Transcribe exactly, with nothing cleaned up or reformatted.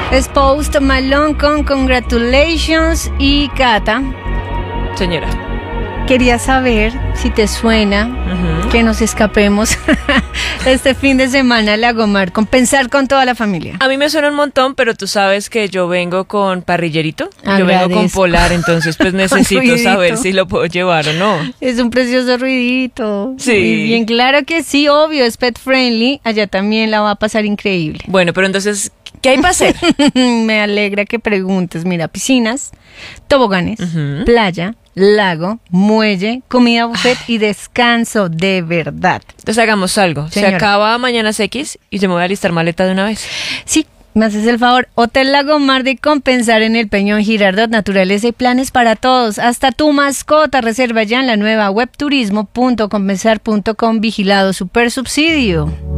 Es Post Malone con Congratulations. Y Cata, señora, quería saber si te suena uh-huh. que nos escapemos este fin de semana a Lagomar, compensar con toda la familia. A mí me suena un montón, pero tú sabes que yo vengo con parrillerito, Agradezco. Yo vengo con polar, entonces pues necesito saber si lo puedo llevar o no. Es un precioso ruidito. Sí. Muy bien, claro que sí, obvio, es pet friendly, allá también la va a pasar increíble. Bueno, pero entonces, ¿qué hay para hacer? Me alegra que preguntes. Mira, piscinas, toboganes, uh-huh. playa, lago, muelle, comida buffet ah. y descanso de verdad. Entonces hagamos algo. Señora. Se acaba Mañanas X y se me voy a alistar maleta de una vez. Sí, me haces el favor. Hotel Lagomar de Compensar en el Peñón Girardot, naturaleza y planes para todos. Hasta tu mascota. Reserva ya en la nueva web turismo punto compensar punto com, vigilado super subsidio.